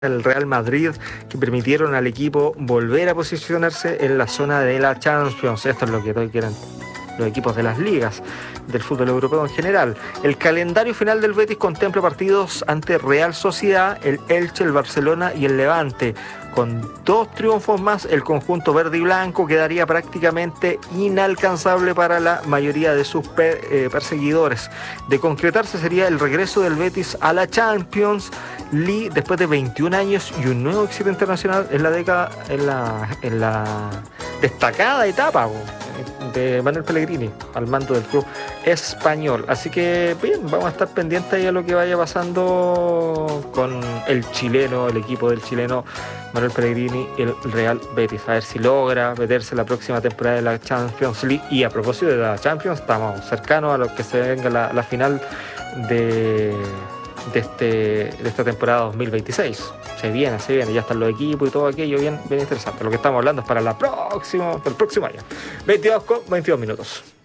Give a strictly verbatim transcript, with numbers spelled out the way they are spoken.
el Real Madrid, que permitieron al equipo volver a posicionarse en la zona de la Champions. Esto es lo que todos quieren los equipos de las ligas del fútbol europeo en general. El calendario final del Betis contempla partidos ante Real Sociedad, el Elche, el Barcelona y el Levante. Con dos triunfos más, el conjunto verde y blanco quedaría prácticamente inalcanzable para la mayoría de sus per, eh, perseguidores. De concretarse, sería el regreso del Betis a la Champions League después de veintiún años y un nuevo éxito internacional en la década, en la, en la destacada etapa de Manuel Pellegrini al mando del club español. Así que bien, vamos a estar pendientes ahí a lo que vaya pasando con el chileno, el equipo del chileno Manuel Pellegrini y el Real Betis, a ver si logra meterse la próxima temporada de la Champions League. Y a propósito de la Champions, estamos cercanos a lo que se venga la, la final de, de, este, de esta temporada dos mil veintiséis. Se viene, se viene, ya están los equipos y todo aquello bien, bien interesante. Lo que estamos hablando es para la próxima, para el próximo año. veintidós con veintidós minutos.